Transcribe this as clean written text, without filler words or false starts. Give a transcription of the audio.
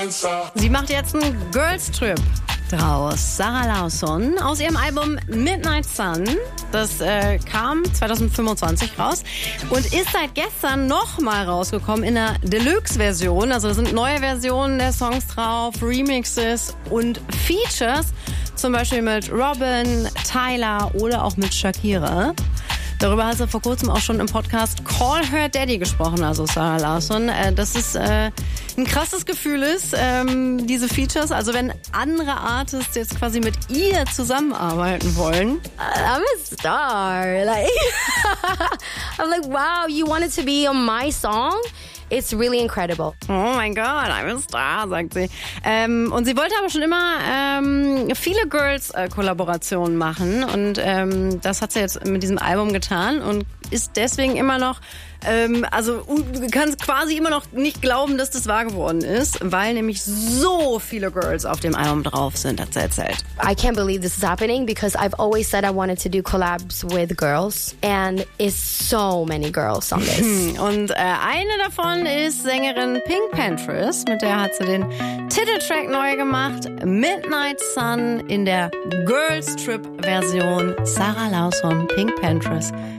Sie macht jetzt einen Girls Trip draus. Zara Larsson aus ihrem Album Midnight Sun. Das kam 2025 raus und ist seit gestern nochmal rausgekommen in der Deluxe-Version. Also da sind neue Versionen der Songs drauf, Remixes und Features. Zum Beispiel mit Robin, Tyler oder auch mit Shakira. Darüber hat sie vor kurzem auch schon im Podcast Call Her Daddy gesprochen, also Zara Larsson. Dass es ein krasses Gefühl ist, diese Features. Also wenn andere Artists jetzt quasi mit ihr zusammenarbeiten wollen. I'm a star. Like, I'm like, wow, you wanted to be on my song? It's really incredible. Oh mein Gott, I'm a star, sagt sie. Und sie wollte aber schon immer viele Girls-Kollaborationen machen. Und das hat sie jetzt mit diesem Album getan und ist deswegen immer noch, also du kannst quasi immer noch nicht glauben, dass das wahr geworden ist, weil nämlich so viele Girls auf dem Album drauf sind, hat sie erzählt. I can't believe this is happening because I've always said I wanted to do collabs with girls and it's so many girls on this. Und eine davon ist Sängerin Pink Panthers, mit der hat sie den Titeltrack neu gemacht, Midnight Sun in der Girls Trip Version. Zara Larsson, Pink Panthers.